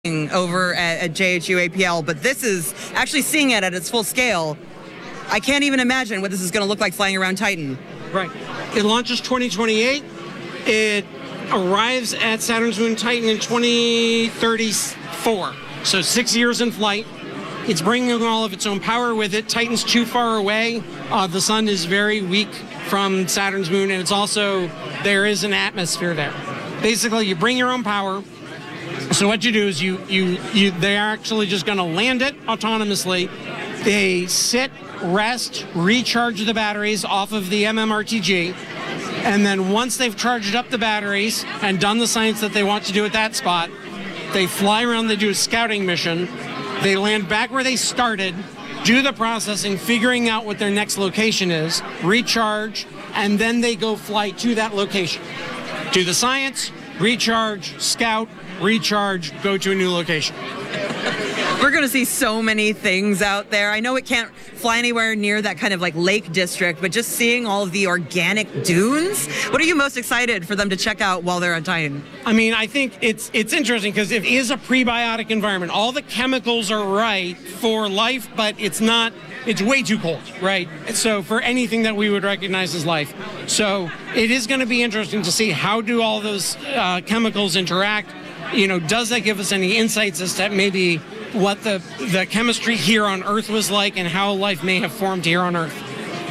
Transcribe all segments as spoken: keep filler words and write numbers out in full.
over at, at J H U A P L, but this is actually seeing it at its full scale. I can't even imagine what this is going to look like flying around Titan. Right. It launches twenty twenty-eight. It arrives at Saturn's moon Titan in twenty thirty-four. So six years in flight. It's bringing all of its own power with it. Titan's too far away. Uh, the sun is very weak from Saturn's moon, and it's also, there is an atmosphere there. Basically, you bring your own power. So what you do is you, you, you they're actually just going to land it autonomously. They sit, rest, recharge the batteries off of the M M R T G. And then once they've charged up the batteries and done the science that they want to do at that spot, they fly around, they do a scouting mission. They land back where they started, do the processing, figuring out what their next location is, recharge, and then they go fly to that location. Do the science, recharge, scout, recharge, go to a new location. We're going to see so many things out there. I know it can't fly anywhere near that kind of like lake district, but just seeing all of the organic dunes, what are you most excited for them to check out while they're on Titan? I mean, I think it's it's interesting because it is a prebiotic environment. All the chemicals are right for life, but it's not, it's way too cold, right? So for anything that we would recognize as life. So it is going to be interesting to see how do all those uh, chemicals interact. You know, does that give us any insights as to maybe what the, the chemistry here on Earth was like and how life may have formed here on Earth?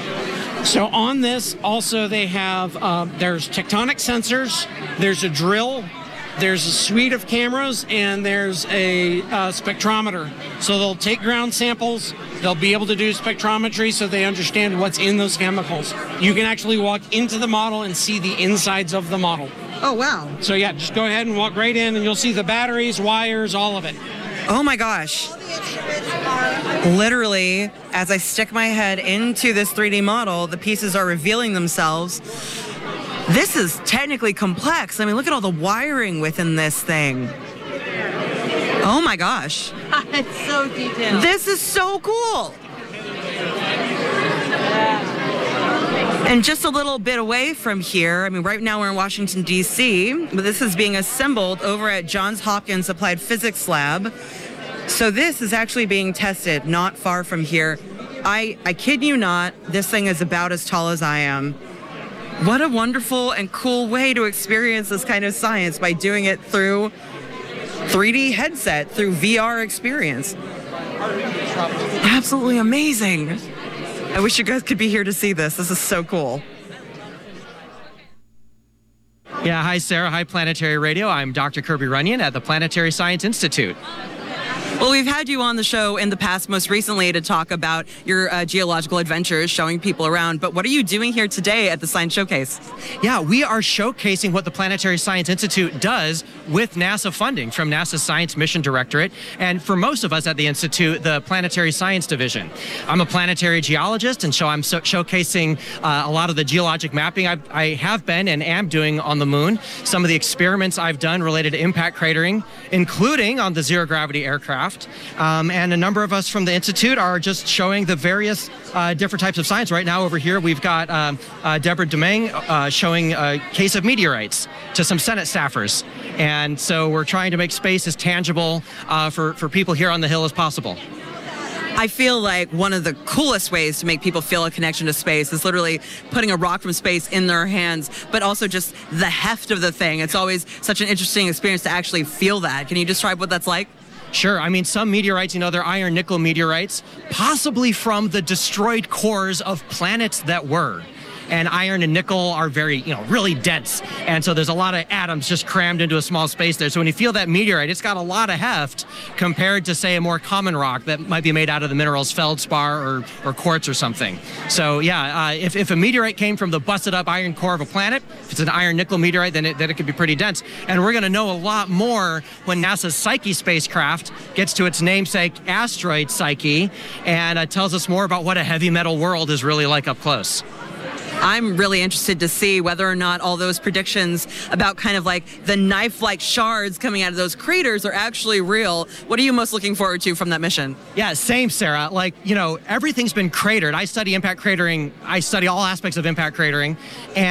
So on this, also they have, uh, there's tectonic sensors, there's a drill, there's a suite of cameras, and there's a uh, spectrometer. So they'll take ground samples, they'll be able to do spectrometry so they understand what's in those chemicals. You can actually walk into the model and see the insides of the model. Oh, wow. So yeah, just go ahead and walk right in and you'll see the batteries, wires, all of it. Oh my gosh. Literally, as I stick my head into this three D model, the pieces are revealing themselves. This is technically complex. I mean, look at all the wiring within this thing. Oh my gosh. It's so detailed. This is so cool. And just a little bit away from here, I mean, right now we're in Washington, D C, but this is being assembled over at Johns Hopkins Applied Physics Lab. So this is actually being tested not far from here. I, I kid you not, this thing is about as tall as I am. What a wonderful and cool way to experience this kind of science by doing it through three D headset, through V R experience. Absolutely amazing. I wish you guys could be here to see this. This is so cool. Yeah, hi Sarah, hi Planetary Radio. I'm Doctor Kirby Runyon at the Planetary Science Institute. Well, we've had you on the show in the past, most recently, to talk about your uh, geological adventures, showing people around. But what are you doing here today at the Science Showcase? Yeah, we are showcasing what the Planetary Science Institute does with NASA funding from NASA's Science Mission Directorate, and for most of us at the Institute, the Planetary Science Division. I'm a planetary geologist, and so I'm so showcasing uh, a lot of the geologic mapping I've, I have been and am doing on the moon, some of the experiments I've done related to impact cratering, including on the zero-gravity aircraft. Um, and a number of us from the Institute are just showing the various uh, different types of science. Right now over here, we've got um, uh, Deborah Domingue uh, showing a case of meteorites to some Senate staffers. And so we're trying to make space as tangible uh, for, for people here on the Hill as possible. I feel like one of the coolest ways to make people feel a connection to space is literally putting a rock from space in their hands, but also just the heft of the thing. It's always such an interesting experience to actually feel that. Can you describe what that's like? Sure. I mean, some meteorites, you know, they're iron nickel meteorites, possibly from the destroyed cores of planets that were. And iron and nickel are very, you know, really dense. And so there's a lot of atoms just crammed into a small space there. So when you feel that meteorite, it's got a lot of heft compared to, say, a more common rock that might be made out of the minerals feldspar or, or quartz or something. So, yeah, uh, if, if a meteorite came from the busted up iron core of a planet, if it's an iron nickel meteorite, then it, then it could be pretty dense. And we're going to know a lot more when NASA's Psyche spacecraft gets to its namesake asteroid Psyche and uh, tells us more about what a heavy metal world is really like up close. I'm really interested to see whether or not all those predictions about kind of like the knife-like shards coming out of those craters are actually real. What are you most looking forward to from that mission? Yeah, same, Sarah. Like, you know, everything's been cratered. I study impact cratering. I study all aspects of impact cratering. And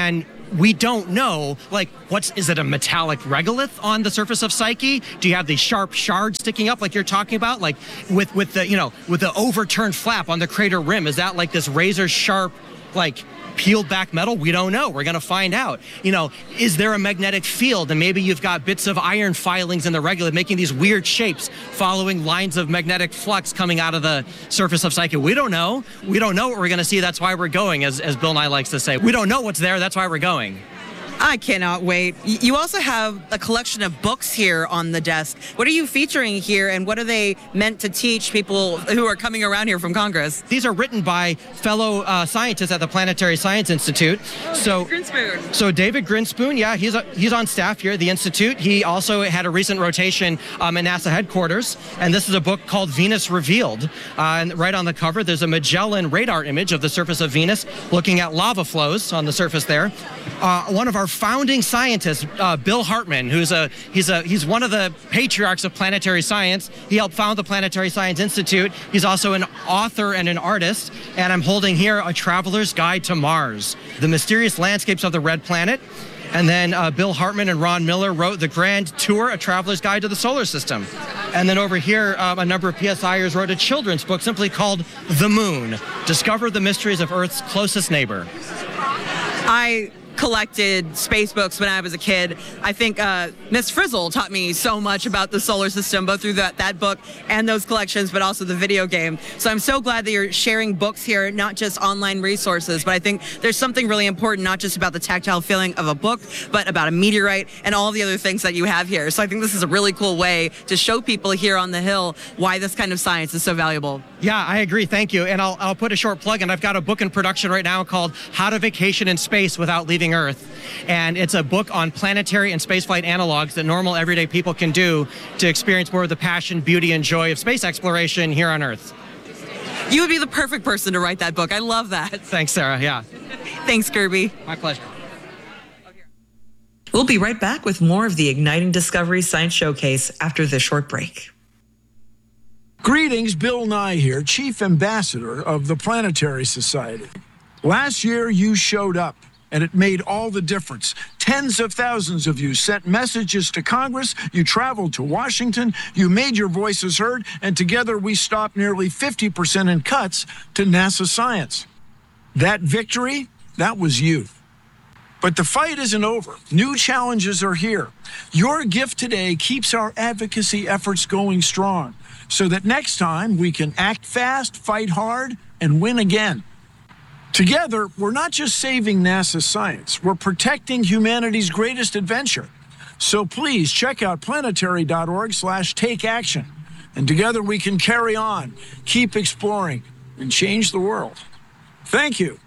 we don't know, like, what's, is it a metallic regolith on the surface of Psyche? Do you have these sharp shards sticking up like you're talking about? Like with, with the, you know, with the overturned flap on the crater rim, is that like this razor sharp, like, peeled back metal? We don't know. We're going to find out. You know, is there a magnetic field? And maybe you've got bits of iron filings in the regolith making these weird shapes following lines of magnetic flux coming out of the surface of Psyche. We don't know. We don't know what we're going to see. That's why we're going, as, as Bill Nye likes to say. We don't know what's there. That's why we're going. I cannot wait. You also have a collection of books here on the desk. What are you featuring here, and what are they meant to teach people who are coming around here from Congress? These are written by fellow uh, scientists at the Planetary Science Institute. Oh, so, David Grinspoon. So David Grinspoon, yeah, he's a, he's on staff here at the Institute. He also had a recent rotation um, at NASA headquarters, and this is a book called Venus Revealed. Uh, and right on the cover, there's a Magellan radar image of the surface of Venus, looking at lava flows on the surface there. Uh, one of our founding scientists, uh, Bill Hartmann, who's a he's a he's one of the patriarchs of planetary science. He helped found the Planetary Science Institute. He's also an author and an artist. And I'm holding here A Traveler's Guide to Mars: The Mysterious Landscapes of the Red Planet. And then uh, Bill Hartmann and Ron Miller wrote The Grand Tour: A Traveler's Guide to the Solar System. And then over here, um, a number of P S Iers wrote a children's book simply called The Moon: Discover the Mysteries of Earth's Closest Neighbor. I collected space books when I was a kid. I think uh, Miss Frizzle taught me so much about the solar system, both through that, that book and those collections, but also the video game. So I'm so glad that you're sharing books here, not just online resources, but I think there's something really important, not just about the tactile feeling of a book, but about a meteorite and all the other things that you have here. So I think this is a really cool way to show people here on the Hill why this kind of science is so valuable. Yeah, I agree. Thank you. And I'll, I'll put a short plug in. I've got a book in production right now called How to Vacation in Space Without Leaving Earth. And it's a book on planetary and spaceflight analogs that normal everyday people can do to experience more of the passion, beauty, and joy of space exploration here on Earth. You would be the perfect person to write that book. I love that. Thanks, Sarah. Yeah. Thanks, Kirby. My pleasure. We'll be right back with more of the Igniting Discovery Science Showcase after this short break. Greetings, Bill Nye here, Chief Ambassador of the Planetary Society. Last year, you showed up, and it made all the difference. Tens of thousands of you sent messages to Congress, you traveled to Washington, you made your voices heard, and together we stopped nearly fifty percent in cuts to NASA science. That victory, that was you. But the fight isn't over. New challenges are here. Your gift today keeps our advocacy efforts going strong, so that next time we can act fast, fight hard, and win again. Together, we're not just saving NASA science, we're protecting humanity's greatest adventure. So please check out planetary.org slash take action. And together we can carry on, keep exploring, and change the world. Thank you.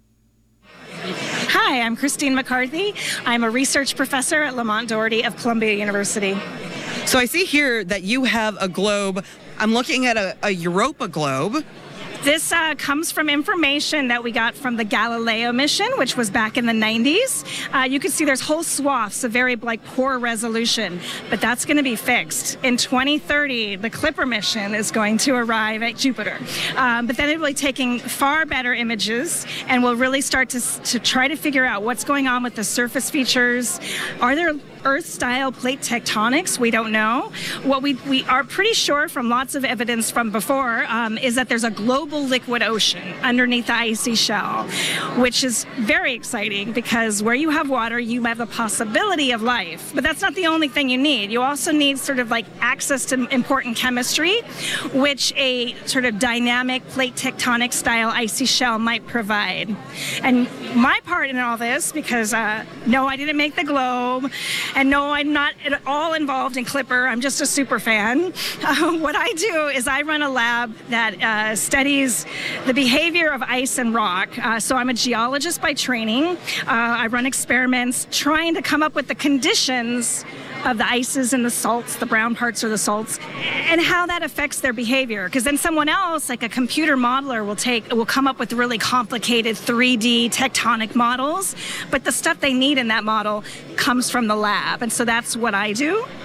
Hi, I'm Christine McCarthy. I'm a research professor at Lamont Doherty of Columbia University. So I see here that you have a globe. I'm looking at a, a Europa globe. This uh, comes from information that we got from the Galileo mission, which was back in the nineties. Uh, you can see there's whole swaths of very like poor resolution, but that's going to be fixed. In twenty thirty, the Clipper mission is going to arrive at Jupiter. Um, but then it will be taking far better images, and we'll really start to, to try to figure out what's going on with the surface features. Are there Earth-style plate tectonics? We don't know. What we, we are pretty sure from lots of evidence from before um, is that there's a global liquid ocean underneath the icy shell, which is very exciting because where you have water, you have the possibility of life. But that's not the only thing you need. You also need sort of like access to important chemistry, which a sort of dynamic plate tectonic style icy shell might provide. And my part in all this, because uh, no, I didn't make the globe, and no, I'm not at all involved in Clipper. I'm just a super fan. Uh, what I do is I run a lab that uh, studies the behavior of ice and rock. Uh, so I'm a geologist by training. Uh, I run experiments trying to come up with the conditions of the ices and the salts, the brown parts or the salts, and how that affects their behavior. Because then someone else, like a computer modeler, will take will come up with really complicated three D tectonic models, but the stuff they need in that model comes from the lab, and so that's what I do.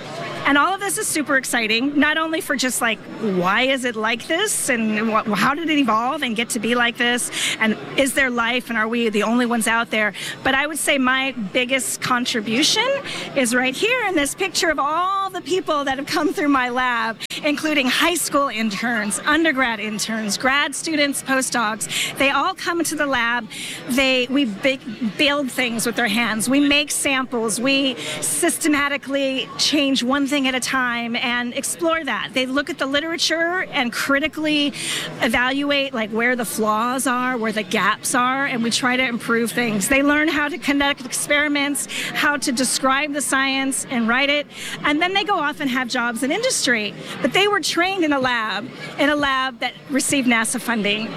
And all of this is super exciting, not only for just like, why is it like this? And wh- how did it evolve and get to be like this? And is there life? And are we the only ones out there? But I would say my biggest contribution is right here in this picture of all the people that have come through my lab, including high school interns, undergrad interns, grad students, postdocs. They all come into the lab. They we big, build things with their hands. We make samples. We systematically change one thing at a time and explore that. They look at the literature and critically evaluate like where the flaws are, where the gaps are, and we try to improve things. They learn how to conduct experiments, how to describe the science and write it, and then they go off and have jobs in industry. But they were trained in a lab, in a lab that received NASA funding.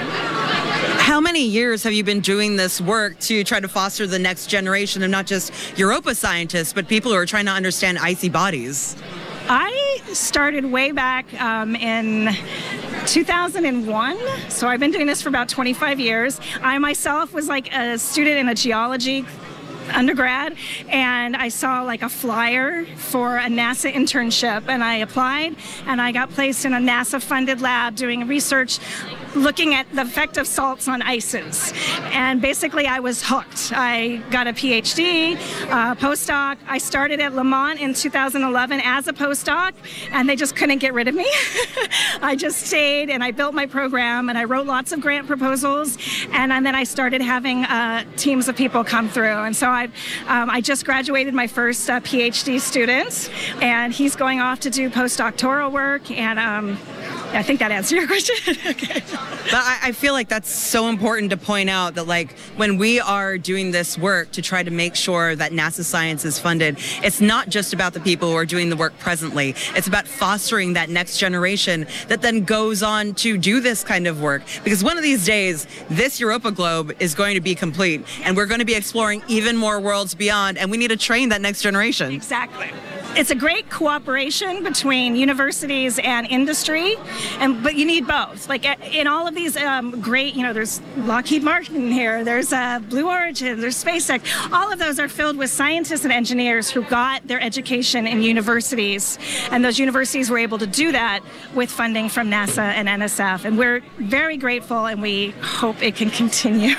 How many years have you been doing this work to try to foster the next generation of not just Europa scientists, but people who are trying to understand icy bodies? I started way back um, in two thousand one, so I've been doing this for about twenty-five years. I myself was like a student in a geology undergrad, and I saw like a flyer for a NASA internship, and I applied, and I got placed in a NASA-funded lab doing research looking at the effect of salts on ices. And basically I was hooked. I got a PhD, uh, postdoc. I started at Lamont in two thousand eleven as a postdoc, and they just couldn't get rid of me. I just stayed, and I built my program, and I wrote lots of grant proposals, and, and then I started having uh, teams of people come through. And so I um, I just graduated my first uh, PhD student, and he's going off to do postdoctoral work, and um, I think that answered your question. Okay. But I, I feel like that's so important to point out that, like, when we are doing this work to try to make sure that NASA science is funded, it's not just about the people who are doing the work presently. It's about fostering that next generation that then goes on to do this kind of work. Because one of these days, this Europa globe is going to be complete, and we're going to be exploring even more worlds beyond, and we need to train that next generation. Exactly. It's a great cooperation between universities and industry, and but you need both. Like in all of these um, great, you know, there's Lockheed Martin here, there's uh, Blue Origin, there's SpaceX. All of those are filled with scientists and engineers who got their education in universities, and those universities were able to do that with funding from NASA and N S F, and we're very grateful, and we hope it can continue.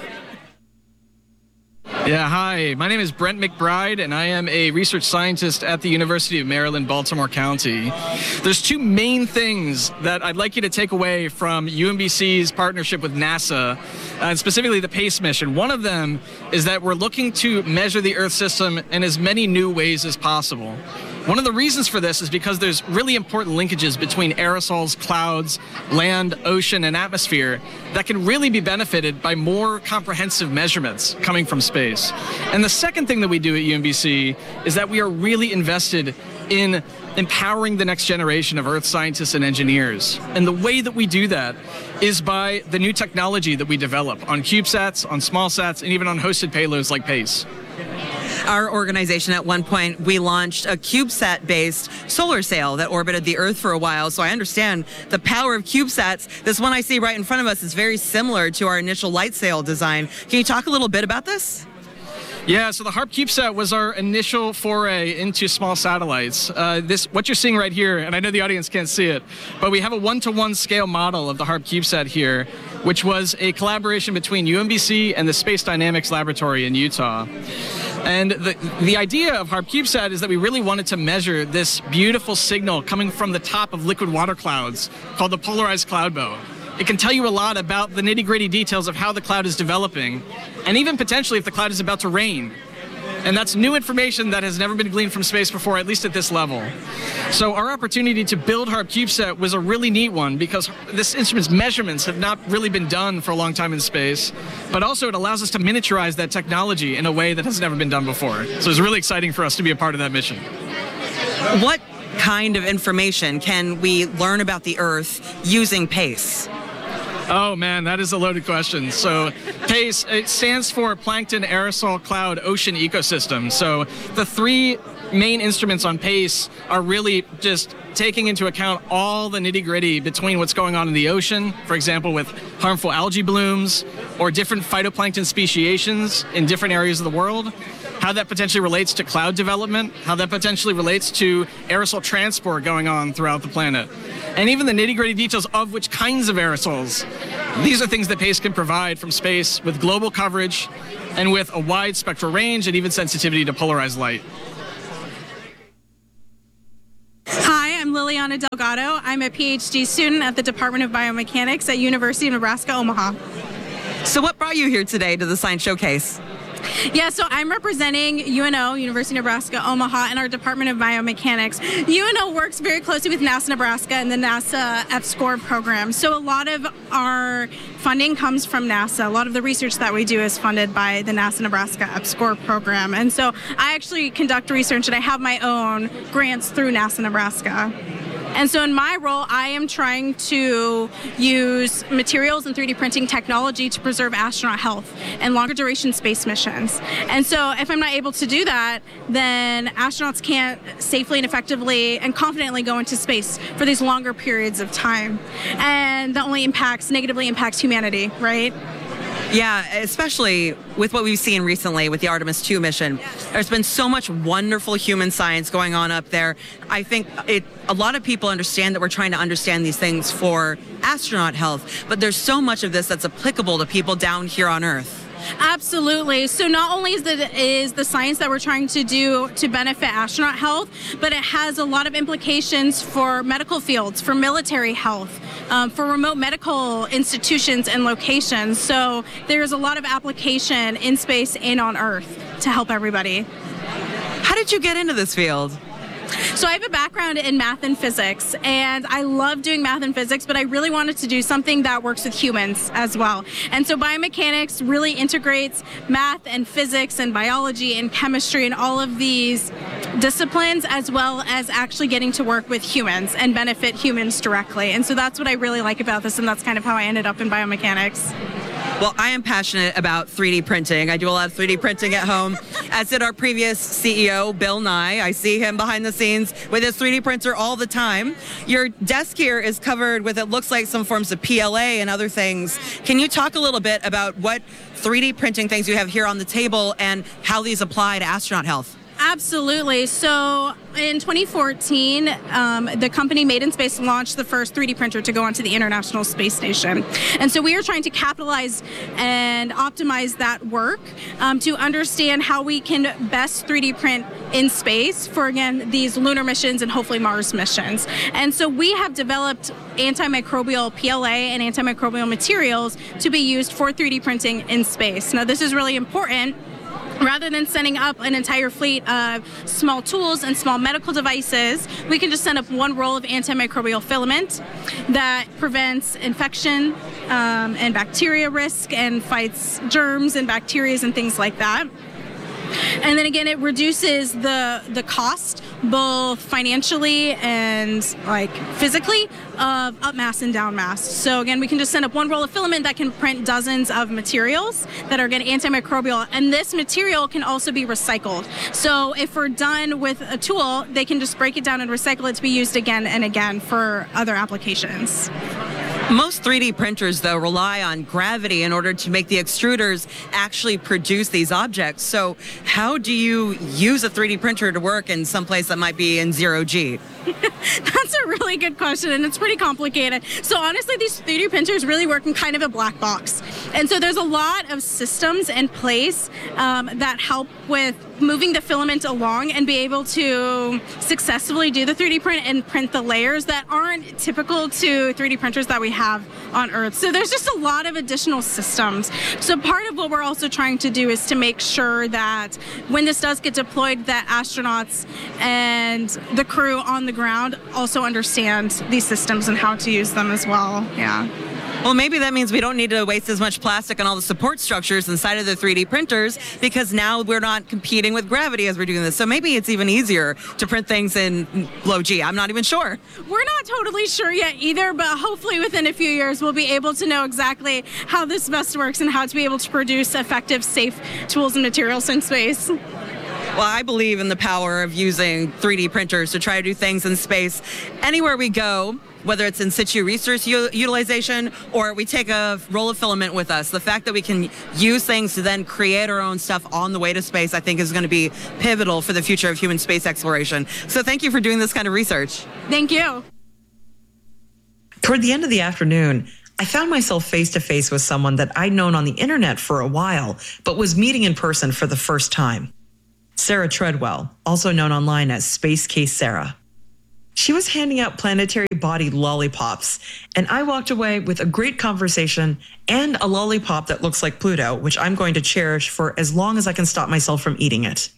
Yeah, hi. My name is Brent McBride, and I am a research scientist at the University of Maryland, Baltimore County. There's two main things that I'd like you to take away from U M B C's partnership with NASA, and specifically the PACE mission. One of them is that we're looking to measure the Earth system in as many new ways as possible. One of the reasons for this is because there's really important linkages between aerosols, clouds, land, ocean, and atmosphere that can really be benefited by more comprehensive measurements coming from space. And the second thing that we do at U M B C is that we are really invested in empowering the next generation of Earth scientists and engineers. And the way that we do that is by the new technology that we develop on CubeSats, on SmallSats, and even on hosted payloads like PACE. Our organization, at one point, we launched a CubeSat-based solar sail that orbited the Earth for a while, so I understand the power of CubeSats. This one I see right in front of us is very similar to our initial light sail design. Can you talk a little bit about this? Yeah, so the HARP CubeSat was our initial foray into small satellites. Uh, this, what you're seeing right here, and I know the audience can't see it, but we have a one-to-one scale model of the HARP CubeSat here, which was a collaboration between U M B C and the Space Dynamics Laboratory in Utah. And the, the idea of HARP CubeSat is that we really wanted to measure this beautiful signal coming from the top of liquid water clouds called the polarized cloud bow. It can tell you a lot about the nitty-gritty details of how the cloud is developing, and even potentially if the cloud is about to rain. And that's new information that has never been gleaned from space before, at least at this level. So our opportunity to build HARP CubeSat was a really neat one because this instrument's measurements have not really been done for a long time in space, but also it allows us to miniaturize that technology in a way that has never been done before. So it's really exciting for us to be a part of that mission. What kind of information can we learn about the Earth using PACE? Oh man, that is a loaded question. So PACE, it stands for Plankton Aerosol Cloud Ocean Ecosystem. So the three main instruments on PACE are really just taking into account all the nitty-gritty between what's going on in the ocean, for example, with harmful algae blooms or different phytoplankton speciations in different areas of the world, how how that potentially relates to cloud development, how that potentially relates to aerosol transport going on throughout the planet, and even the nitty-gritty details of which kinds of aerosols. These are things that PACE can provide from space with global coverage and with a wide spectral range and even sensitivity to polarized light. Hi, I'm Liliana Delgado. I'm a PhD student at the Department of Biomechanics at University of Nebraska, Omaha. So what brought you here today to the Science Showcase? Yeah, so I'm representing U N O, University of Nebraska, Omaha, and our Department of Biomechanics. U N O works very closely with NASA Nebraska and the NASA F SCORE program. So a lot of our funding comes from NASA. A lot of the research that we do is funded by the NASA Nebraska F SCORE program. And so I actually conduct research and I have my own grants through NASA Nebraska. And so in my role, I am trying to use materials and three D printing technology to preserve astronaut health and longer duration space missions. And so if I'm not able to do that, then astronauts can't safely and effectively and confidently go into space for these longer periods of time. And that only impacts, negatively impacts humanity, right? Yeah, especially with what we've seen recently with the Artemis two mission. There's been so much wonderful human science going on up there. I think it, a lot of people understand that we're trying to understand these things for astronaut health, but there's so much of this that's applicable to people down here on Earth. Absolutely. So not only is the, is the science that we're trying to do to benefit astronaut health, but it has a lot of implications for medical fields, for military health, um, for remote medical institutions and locations. So there's a lot of application in space and on Earth to help everybody. How did you get into this field? So I have a background in math and physics, and I love doing math and physics, but I really wanted to do something that works with humans as well. And so biomechanics really integrates math and physics and biology and chemistry and all of these disciplines, as well as actually getting to work with humans and benefit humans directly. And so that's what I really like about this, and that's kind of how I ended up in biomechanics. Well, I am passionate about three D printing. I do a lot of three D printing at home, as did our previous C E O, Bill Nye. I see him behind the scenes with his three D printer all the time. Your desk here is covered with, it looks like, some forms of P L A and other things. Can you talk a little bit about what three D printing things you have here on the table and how these apply to astronaut health? Absolutely. So in twenty fourteen, um, the company Made in Space launched the first three D printer to go onto the International Space Station. And so we are trying to capitalize and optimize that work um, to understand how we can best three D print in space for, again, these lunar missions and hopefully Mars missions. And so we have developed antimicrobial P L A and antimicrobial materials to be used for three D printing in space. Now, this is really important. Rather than sending up an entire fleet of small tools and small medical devices, we can just send up one roll of antimicrobial filament that prevents infection um, and bacteria risk and fights germs and bacteria and things like that. And then again, it reduces the the cost, both financially and like physically, of up mass and down mass. So again, we can just send up one roll of filament that can print dozens of materials that are again antimicrobial, and this material can also be recycled. So if we're done with a tool, they can just break it down and recycle it to be used again and again for other applications. Most three D printers, though, rely on gravity in order to make the extruders actually produce these objects. So how do you use a three D printer to work in some place that might be in zero G? That's a really good question, and it's pretty complicated. So honestly, these three D printers really work in kind of a black box. And so there's a lot of systems in place um, that help with moving the filament along and be able to successfully do the three D print and print the layers that aren't typical to three D printers that we have on Earth. So there's just a lot of additional systems. So part of what we're also trying to do is to make sure that when this does get deployed, that astronauts and the crew on the ground also understand these systems and how to use them as well. Yeah. Well, maybe that means we don't need to waste as much plastic on all the support structures inside of the three D printers, because now we're not competing with gravity as we're doing this. So maybe it's even easier to print things in low G. I'm not even sure. We're not totally sure yet either, but hopefully within a few years we'll be able to know exactly how this best works and how to be able to produce effective, safe tools and materials in space. Well, I believe in the power of using three D printers to try to do things in space. Anywhere we go, whether it's in situ research u- utilization or we take a roll of filament with us, the fact that we can use things to then create our own stuff on the way to space, I think is going to be pivotal for the future of human space exploration. So thank you for doing this kind of research. Thank you. Toward the end of the afternoon, I found myself face to face with someone that I'd known on the internet for a while, but was meeting in person for the first time. Sarah Treadwell, also known online as Space Case Sarah. She was handing out planetary body lollipops, and I walked away with a great conversation and a lollipop that looks like Pluto, which I'm going to cherish for as long as I can stop myself from eating it.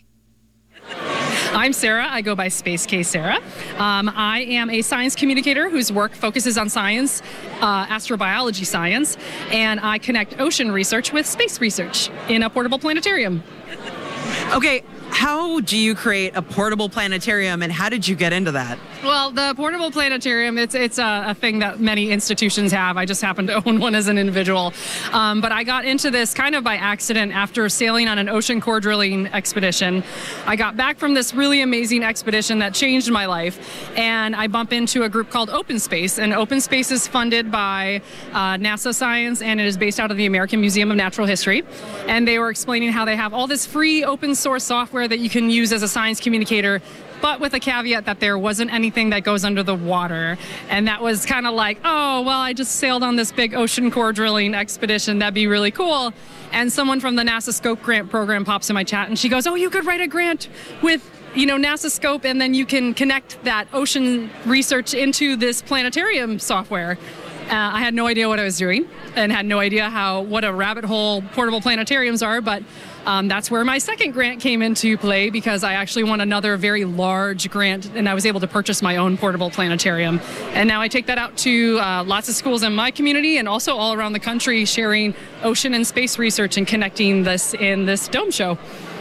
I'm Sarah. I go by Space Case Sarah. Um, I am a science communicator whose work focuses on science, uh, astrobiology science, and I connect ocean research with space research in a portable planetarium. Okay, how do you create a portable planetarium, and how did you get into that? Well, the portable planetarium, it's it's a, a thing that many institutions have. I just happen to own one as an individual. Um, but I got into this kind of by accident after sailing on an ocean core drilling expedition. I got back from this really amazing expedition that changed my life, and I bump into a group called Open Space. And Open Space is funded by uh, NASA Science, and it is based out of the American Museum of Natural History. And they were explaining how they have all this free open source software that you can use as a science communicator, but with a caveat that there wasn't anything that goes under the water. And that was kind of like, oh, well, I just sailed on this big ocean core drilling expedition. That'd be really cool. And someone from the NASA Scope grant program pops in my chat, and she goes, oh, you could write a grant with, you know, NASA Scope, and then you can connect that ocean research into this planetarium software. Uh, I had no idea what I was doing and had no idea how what a rabbit hole portable planetariums are, but um, that's where my second grant came into play, because I actually won another very large grant and I was able to purchase my own portable planetarium. And now I take that out to uh, lots of schools in my community and also all around the country, sharing ocean and space research and connecting this in this dome show.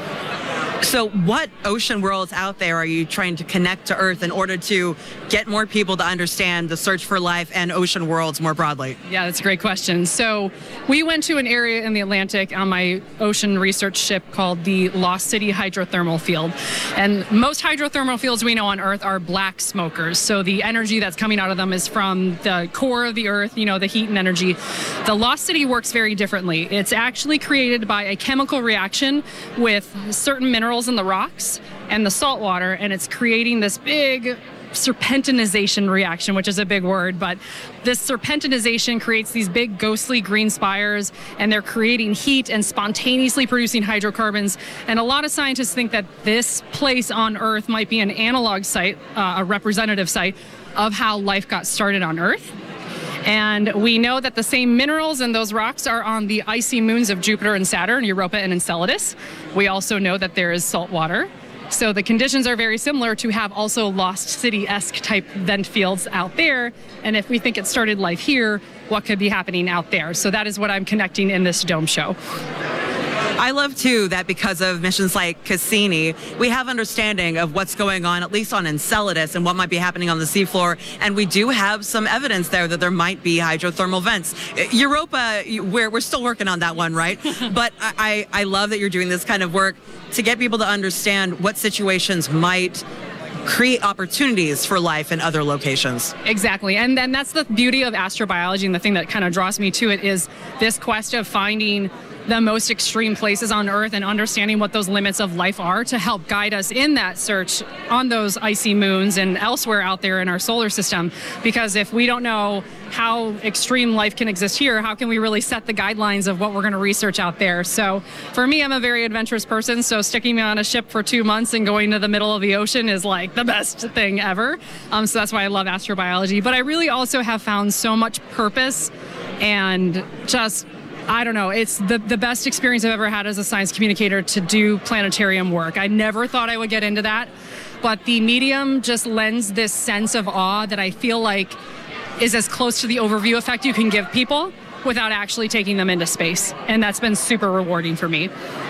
So what ocean worlds out there are you trying to connect to Earth in order to get more people to understand the search for life and ocean worlds more broadly? Yeah, that's a great question. So we went to an area in the Atlantic on my ocean research ship called the Lost City Hydrothermal Field. And most hydrothermal fields we know on Earth are black smokers. So the energy that's coming out of them is from the core of the Earth, you know, the heat and energy. The Lost City works very differently. It's actually created by a chemical reaction with certain minerals in the rocks and the salt water, and it's creating this big serpentinization reaction, which is a big word, but this serpentinization creates these big ghostly green spires, and they're creating heat and spontaneously producing hydrocarbons. And a lot of scientists think that this place on Earth might be an analog site, uh, a representative site of how life got started on Earth. And we know that the same minerals in those rocks are on the icy moons of Jupiter and Saturn, Europa and Enceladus. We also know that there is salt water. So the conditions are very similar to have also Lost City-esque type vent fields out there. And if we think it started life here, what could be happening out there? So that is what I'm connecting in this dome show. I love, too, that because of missions like Cassini, we have understanding of what's going on, at least on Enceladus, and what might be happening on the seafloor. And we do have some evidence there that there might be hydrothermal vents. Europa, we're, we're still working on that one, right? But I, I love that you're doing this kind of work to get people to understand what situations might create opportunities for life in other locations. Exactly. And then that's the beauty of astrobiology, and the thing that kind of draws me to it is this quest of finding the most extreme places on Earth and understanding what those limits of life are to help guide us in that search on those icy moons and elsewhere out there in our solar system. Because if we don't know how extreme life can exist here, how can we really set the guidelines of what we're going to research out there? So for me, I'm a very adventurous person, so sticking me on a ship for two months and going to the middle of the ocean is like the best thing ever. Um, so that's why I love astrobiology. But I really also have found so much purpose and just I don't know, it's the, the best experience I've ever had as a science communicator to do planetarium work. I never thought I would get into that, but the medium just lends this sense of awe that I feel like is as close to the overview effect you can give people without actually taking them into space. And that's been super rewarding for me.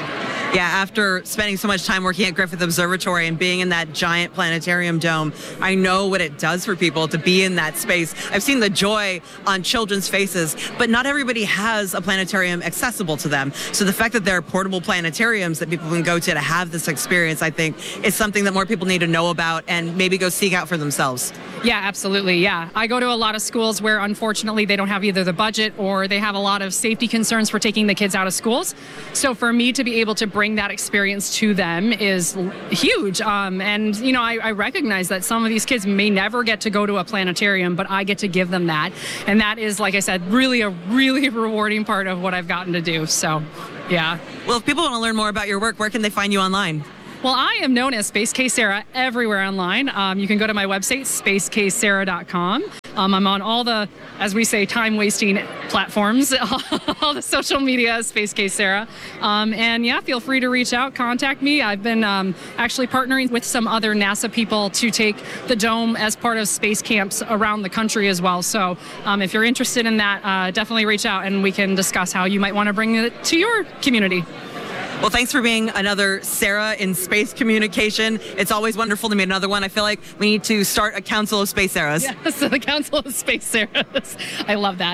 Yeah, after spending so much time working at Griffith Observatory and being in that giant planetarium dome, I know what it does for people to be in that space. I've seen the joy on children's faces, but not everybody has a planetarium accessible to them. So the fact that there are portable planetariums that people can go to to have this experience, I think, is something that more people need to know about and maybe go seek out for themselves. Yeah, absolutely. Yeah. I go to a lot of schools where unfortunately they don't have either the budget or they have a lot of safety concerns for taking the kids out of schools. So for me to be able to bring that experience to them is huge. Um, and, you know, I, I recognize that some of these kids may never get to go to a planetarium, but I get to give them that. And that is, like I said, really a really rewarding part of what I've gotten to do. So, yeah. Well, if people want to learn more about your work, where can they find you online? Well, I am known as Space K Sarah everywhere online. Um, you can go to my website, space k sarah dot com. Um, I'm on all the, as we say, time-wasting platforms, all the social media, Space K Sarah. Um, and yeah, feel free to reach out, contact me. I've been um, actually partnering with some other NASA people to take the dome as part of space camps around the country as well. So um, if you're interested in that, uh, definitely reach out and we can discuss how you might want to bring it to your community. Well, thanks for being another Sarah in space communication. It's always wonderful to meet another one. I feel like we need to start a Council of Space Sarahs. Yes, the Council of Space Sarahs. I love that.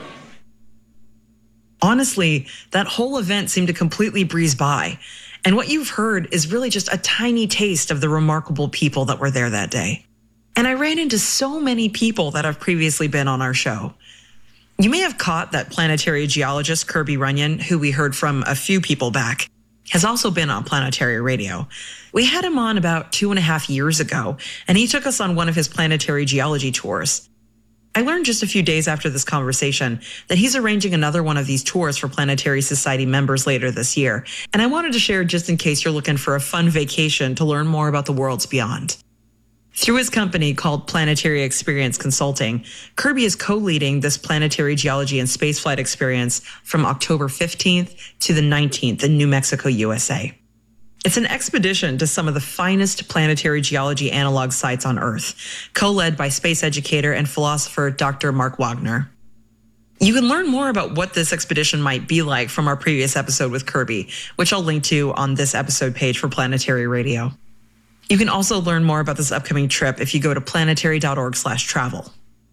Honestly, that whole event seemed to completely breeze by. And what you've heard is really just a tiny taste of the remarkable people that were there that day. And I ran into so many people that have previously been on our show. You may have caught that planetary geologist Kirby Runyon, who we heard from a few people back, has also been on Planetary Radio. We had him on about two and a half years ago, and he took us on one of his planetary geology tours. I learned just a few days after this conversation that he's arranging another one of these tours for Planetary Society members later this year, and I wanted to share just in case you're looking for a fun vacation to learn more about the worlds beyond. Through his company called Planetary Experience Consulting, Kirby is co-leading this planetary geology and spaceflight experience from October fifteenth to the nineteenth in New Mexico, U S A. It's an expedition to some of the finest planetary geology analog sites on Earth, co-led by space educator and philosopher Doctor Mark Wagner. You can learn more about what this expedition might be like from our previous episode with Kirby, which I'll link to on this episode page for Planetary Radio. You can also learn more about this upcoming trip if you go to planetary dot org slash travel.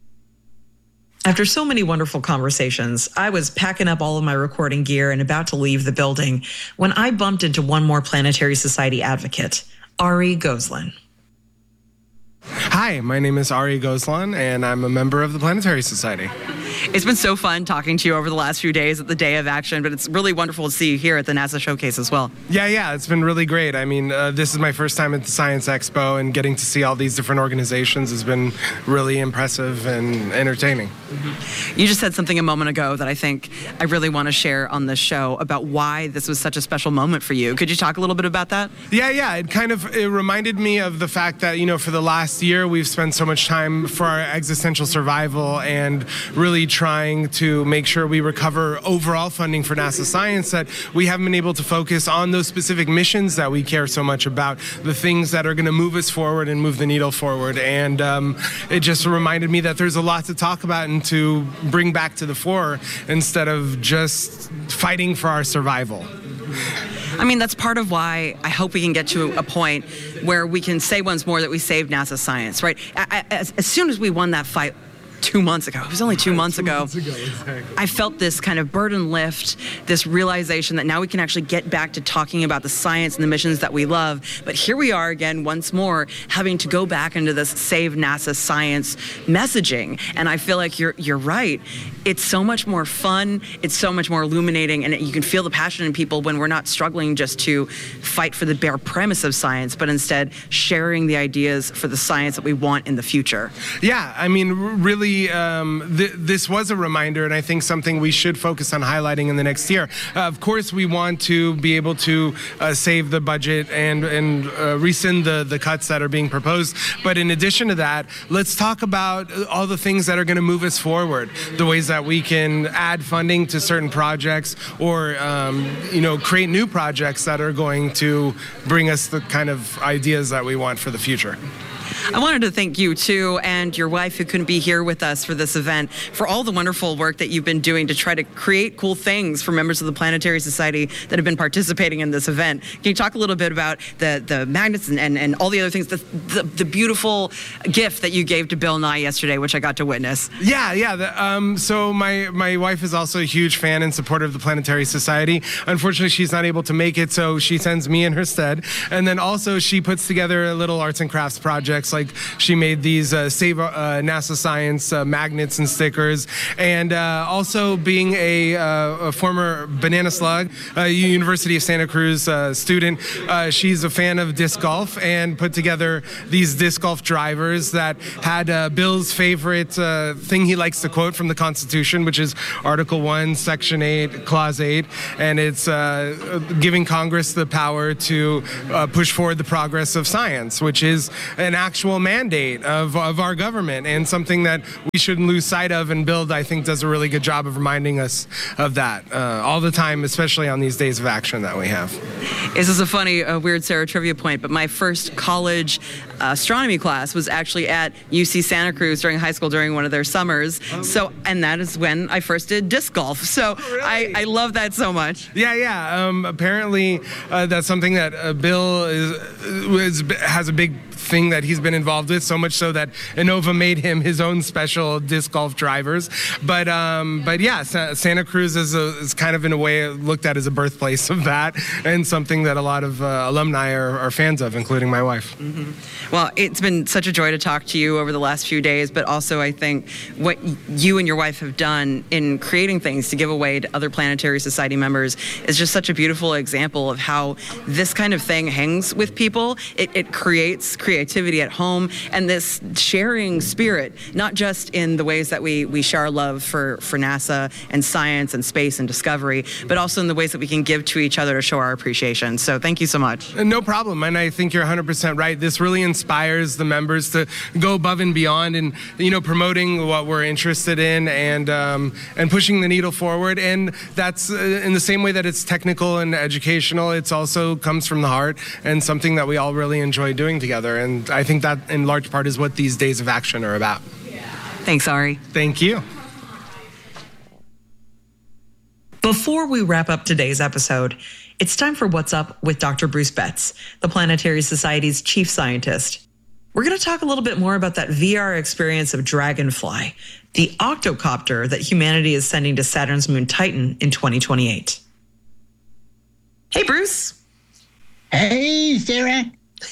After so many wonderful conversations, I was packing up all of my recording gear and about to leave the building when I bumped into one more Planetary Society advocate, Ari Goslan. Hi, my name is Ari Goslan, and I'm a member of the Planetary Society. It's been so fun talking to you over the last few days at the Day of Action, but it's really wonderful to see you here at the NASA Showcase as well. Yeah, yeah, it's been really great. I mean, uh, this is my first time at the Science Expo, and getting to see all these different organizations has been really impressive and entertaining. Mm-hmm. You just said something a moment ago that I think I really want to share on this show about why this was such a special moment for you. Could you talk a little bit about that? Yeah, yeah. It kind of it reminded me of the fact that, you know, for the last year, we've spent so much time for our existential survival and really trying to make sure we recover overall funding for NASA science, that we haven't been able to focus on those specific missions that we care so much about, the things that are going to move us forward and move the needle forward. And um, it just reminded me that there's a lot to talk about and to bring back to the fore instead of just fighting for our survival. I mean, that's part of why I hope we can get to a point where we can say once more that we saved NASA science, right? As, as soon as we won that fight two months ago, it was only two months two ago, months ago exactly. I felt this kind of burden lift, this realization that now we can actually get back to talking about the science and the missions that we love. But here we are again, once more, having to go back into this Save NASA Science messaging. And I feel like you're you're right. It's so much more fun. It's so much more illuminating. And you can feel the passion in people when we're not struggling just to fight for the bare premise of science, but instead sharing the ideas for the science that we want in the future. Yeah, I mean, really, Um, th this was a reminder, and I think something we should focus on highlighting in the next year. Uh, of course, we want to be able to uh, save the budget and, and uh, rescind the, the cuts that are being proposed. But in addition to that, let's talk about all the things that are going to move us forward, the ways that we can add funding to certain projects or, um, you know, create new projects that are going to bring us the kind of ideas that we want for the future. I wanted to thank you, too, and your wife who couldn't be here with us for this event, for all the wonderful work that you've been doing to try to create cool things for members of the Planetary Society that have been participating in this event. Can you talk a little bit about the, the magnets and, and, and all the other things, the, the, the beautiful gift that you gave to Bill Nye yesterday, which I got to witness? Yeah, yeah. The, um, so my, my wife is also a huge fan and supporter of the Planetary Society. Unfortunately, she's not able to make it, so she sends me in her stead. And then also she puts together little arts and crafts projects, like she made these uh, Save uh, NASA Science uh, magnets and stickers. And uh, also being a, uh, a former Banana Slug, uh, University of Santa Cruz uh, student, uh, she's a fan of disc golf and put together these disc golf drivers that had uh, Bill's favorite uh, thing he likes to quote from the Constitution, which is Article one, Section eight, Clause eight. And it's uh, giving Congress the power to uh, push forward the progress of science, which is an actual mandate of, of our government and something that we shouldn't lose sight of. And Bill, I think, does a really good job of reminding us of that uh, all the time, especially on these days of action that we have. This is a funny, uh, weird Sarah trivia point, but my first college astronomy class was actually at U C Santa Cruz during high school during one of their summers. Oh. So, and that is when I first did disc golf. So oh, really? I, I love that so much. Yeah, yeah. Um, apparently, uh, that's something that uh, Bill is, is has a big thing that he's been involved with, so much so that Innova made him his own special disc golf drivers. But um, but yeah, Sa- Santa Cruz is, a, is kind of in a way looked at as a birthplace of that, and something that a lot of uh, alumni are, are fans of, including my wife. Mm-hmm. Well, it's been such a joy to talk to you over the last few days, but also I think what you and your wife have done in creating things to give away to other Planetary Society members is just such a beautiful example of how this kind of thing hangs with people. It, it creates creativity at home and this sharing spirit, not just in the ways that we, we share our love for, for NASA and science and space and discovery, but also in the ways that we can give to each other to show our appreciation. So thank you so much. No problem. And I think you're one hundred percent right. This really inspires the members to go above and beyond and, you know, promoting what we're interested in and um, and pushing the needle forward. And that's uh, in the same way that it's technical and educational, it's also comes from the heart and something that we all really enjoy doing together. And I think that in large part is what these days of action are about. Thanks, Ari. Thank you. Before we wrap up today's episode, it's time for What's Up with Doctor Bruce Betts, the Planetary Society's chief scientist. We're going to talk a little bit more about that V R experience of Dragonfly, the octocopter that humanity is sending to Saturn's moon Titan in twenty twenty-eight. Hey, Bruce. Hey, Sarah.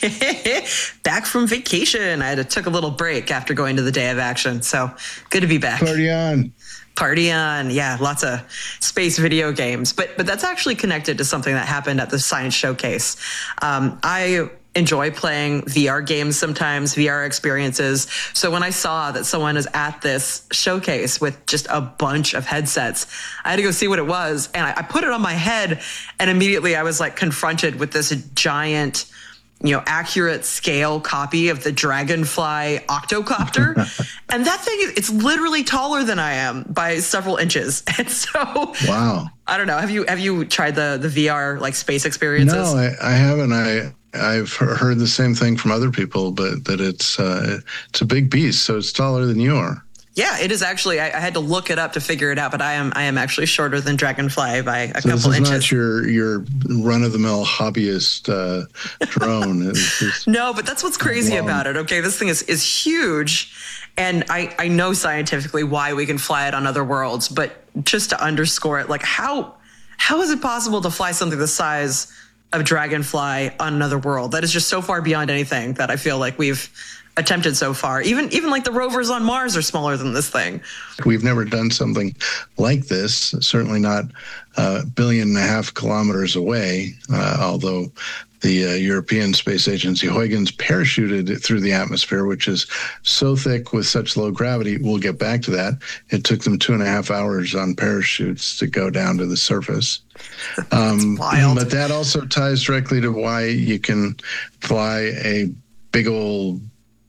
Back from vacation. I had to, took a little break after going to the Day of Action, so good to be back. Party on. Party on. Yeah, lots of space video games. But but that's actually connected to something that happened at the Science Showcase. Um, I enjoy playing V R games sometimes, V R experiences. So when I saw that someone is at this showcase with just a bunch of headsets, I had to go see what it was. And I, I put it on my head, and immediately I was like confronted with this giant, you know, accurate scale copy of the Dragonfly octocopter. And that thing, it's literally taller than I am by several inches. And so, wow. I don't know. Have you have you tried the the V R like space experiences? No, I, I haven't. I I've heard the same thing from other people, but that it's uh, it's a big beast. So it's taller than you are. Yeah, it is actually. I, I had to look it up to figure it out, but I am I am actually shorter than Dragonfly by a so couple this is inches. Not your your run of the mill hobbyist uh, drone. It's just no, but that's what's crazy long. about it. Okay, this thing is is huge, and I I know scientifically why we can fly it on other worlds, but just to underscore it, like how how is it possible to fly something the size of Dragonfly on another world? That is just so far beyond anything that I feel like we've attempted so far. Even even like the rovers on Mars are smaller than this thing. We've never done something like this, certainly not a billion and a half kilometers away, uh, although the uh, European Space Agency Huygens parachuted it through the atmosphere, which is so thick with such low gravity. We'll get back to that. It took them two and a half hours on parachutes to go down to the surface. Um, wild. But that also ties directly to why you can fly a big old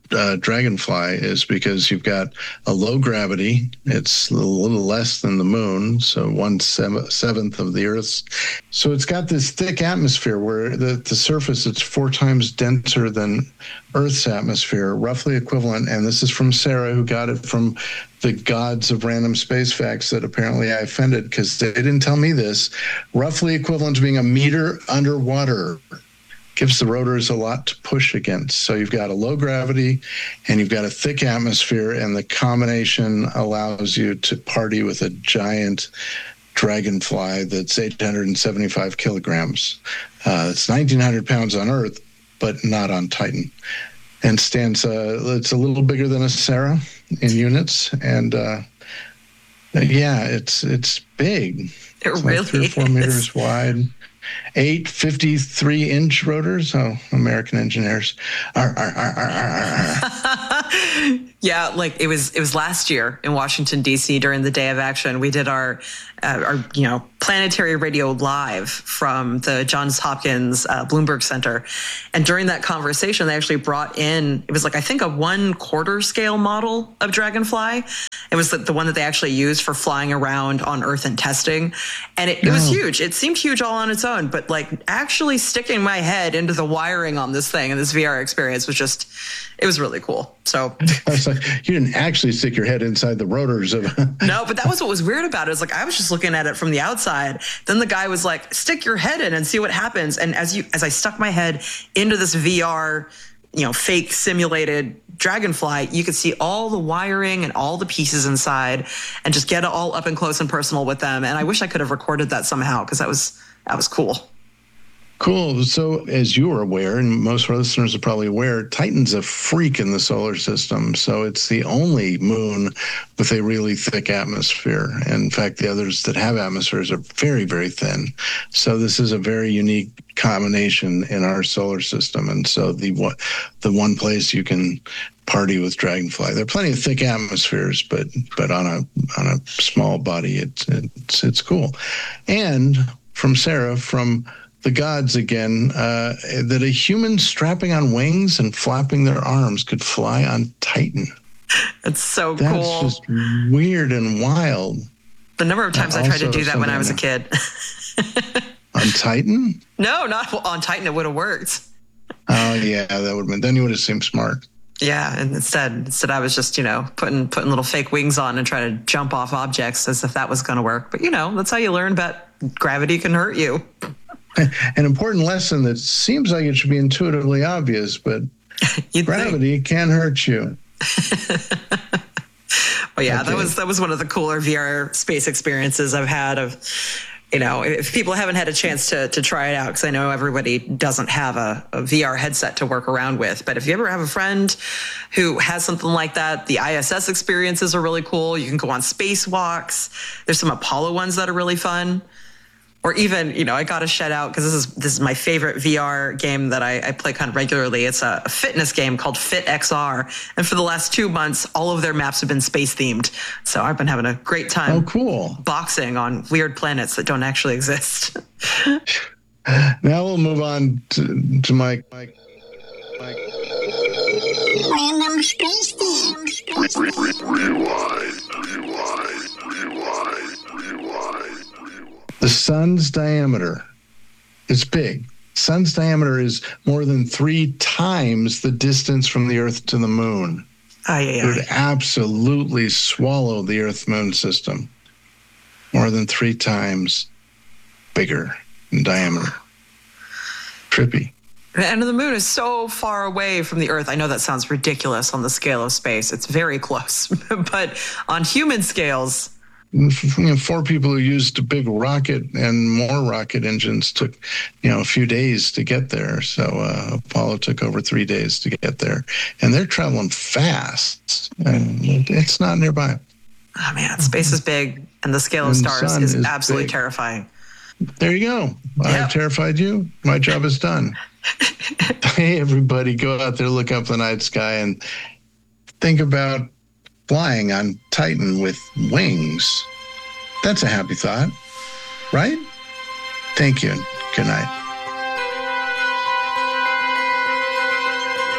uh, Dragonfly is because you've got a low gravity. It's a little less than the moon, so one seventh of the Earth's. So it's got this thick atmosphere where the, the surface is four times denser than Earth's atmosphere, roughly equivalent. And this is from Sarah, who got it from the gods of random space facts that apparently I offended because they didn't tell me this. Roughly equivalent to being a meter underwater. Gives the rotors a lot to push against. So you've got a low gravity and you've got a thick atmosphere, and the combination allows you to party with a giant Dragonfly that's eight hundred seventy-five kilograms. Uh, it's nineteen hundred pounds on Earth, but not on Titan. And stands, uh, it's a little bigger than a Sarah in units. And uh, yeah, it's it's big. It it's really like three or four is. meters wide. Eight fifty-three inch rotors. Oh, American engineers. Arr, arr, arr, arr, arr. Yeah, like it was it was last year in Washington, D C during the Day of Action. We did our uh, our you know planetary radio live from the Johns Hopkins uh, Bloomberg Center, and during that conversation, they actually brought in, it was like I think a one quarter scale model of Dragonfly. It was the, the one that they actually used for flying around on Earth and testing, and it, it was Oh. huge. It seemed huge all on its own, but like actually sticking my head into the wiring on this thing and this V R experience was just, it was really cool. So I was like, you didn't actually stick your head inside the rotors of. no, but that was what was weird about it. Is like I was just looking at it from the outside. Then the guy was like, "Stick your head in and see what happens." And as you, as I stuck my head into this V R, you know, fake simulated Dragonfly, you could see all the wiring and all the pieces inside, and just get it all up and close and personal with them. And I wish I could have recorded that somehow because that was that was cool. Cool. So, as you are aware, and most of our listeners are probably aware, Titan's a freak in the solar system. So, it's the only moon with a really thick atmosphere. And in fact, the others that have atmospheres are very, very thin. So, this is a very unique combination in our solar system. And so, the the one place you can party with Dragonfly. There are plenty of thick atmospheres, but but on a on a small body, it's it's it's cool. And from Sarah, from the gods again, uh, that a human strapping on wings and flapping their arms could fly on Titan. It's so That's cool. just weird and wild. The number of times Uh, I tried to also do that when I was a something kid. On Titan? No, not on Titan. It would have worked. Oh yeah, that would have been. Then you would have seemed smart. Yeah, and instead, instead I was just, you know, putting putting little fake wings on and trying to jump off objects as if that was going to work. But you know, that's how you learn about gravity can hurt you. An important lesson that seems like it should be intuitively obvious, but gravity think. can hurt you. Well, yeah, Okay. that was that was one of the cooler V R space experiences I've had. Of, you know, if people haven't had a chance to to try it out, because I know everybody doesn't have a, a V R headset to work around with. But if you ever have a friend who has something like that, the I S S experiences are really cool. You can go on spacewalks. There's some Apollo ones that are really fun. Or even, you know, I got to shout out because this is this is my favorite V R game that I, I play kind of regularly. It's a, a fitness game called Fit X R, and for the last two months, all of their maps have been space themed. So I've been having a great time. Oh, cool! Boxing on weird planets that don't actually exist. Now we'll move on to, to Mike. Mike. Random space themes. Rewind. Rewind. Rewind. Rewind. The sun's diameter is big. Sun's diameter is more than three times the distance from the Earth to the moon. Aye, aye, It would aye. absolutely swallow the Earth-Moon system. More than three times bigger in diameter. Trippy. And the moon is so far away from the Earth. I know that sounds ridiculous on the scale of space. It's very close. But on human scales, You know, four people who used a big rocket and more rocket engines took, you know, a few days to get there. So uh, Apollo took over three days to get there, and they're traveling fast. And it's not nearby. oh man, space is big, and the scale of And the stars sun is, is absolutely big. terrifying. There you go. I've terrified you. My job is done. Hey, everybody, go out there, look up the night sky, and think about flying on Titan with wings. That's a happy thought, right? Thank you. Good night.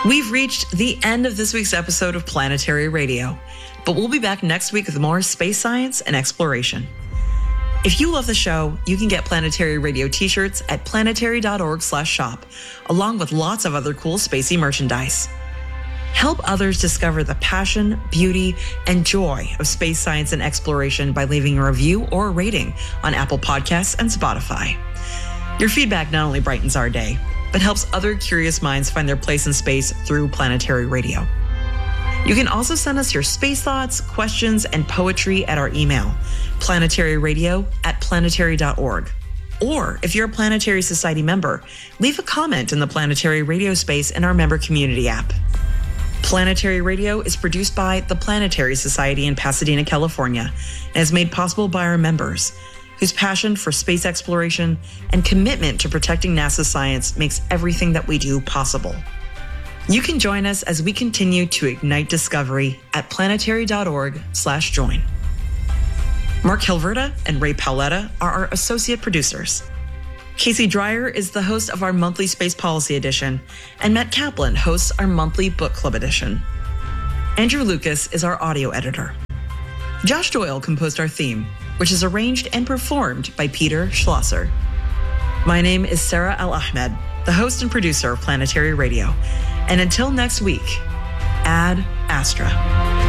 We've reached the end of this week's episode of Planetary Radio, but we'll be back next week with more space science and exploration. If you love the show, you can get Planetary Radio t-shirts at planetary.org slash shop, along with lots of other cool spacey merchandise. Help others discover the passion, beauty, and joy of space science and exploration by leaving a review or a rating on Apple Podcasts and Spotify. Your feedback not only brightens our day, but helps other curious minds find their place in space through Planetary Radio. You can also send us your space thoughts, questions, and poetry at our email, planetaryradio at planetary dot org. Or if you're a Planetary Society member, leave a comment in the Planetary Radio space in our member community app. Planetary Radio is produced by the Planetary Society in Pasadena, California, and is made possible by our members, whose passion for space exploration and commitment to protecting NASA science makes everything that we do possible. You can join us as we continue to ignite discovery at planetary.org slash join. Mark Hilverda and Ray Paoletta are our associate producers. Casey Dreyer is the host of our monthly Space Policy Edition, and Matt Kaplan hosts our monthly Book Club Edition. Andrew Lucas is our audio editor. Josh Doyle composed our theme, which is arranged and performed by Peter Schlosser. My name is Sarah Al-Ahmed, the host and producer of Planetary Radio. And until next week, Ad Astra.